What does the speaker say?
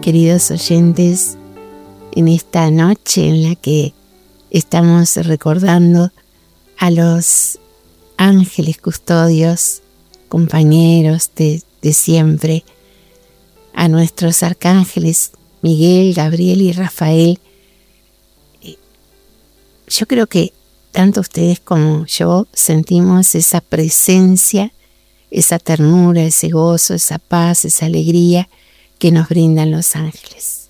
queridos oyentes, en esta noche en la que estamos recordando a los ángeles custodios, compañeros de siempre, a nuestros arcángeles Miguel, Gabriel y Rafael. Yo creo que tanto ustedes como yo sentimos esa presencia, esa ternura, ese gozo, esa paz, esa alegría que nos brindan los ángeles.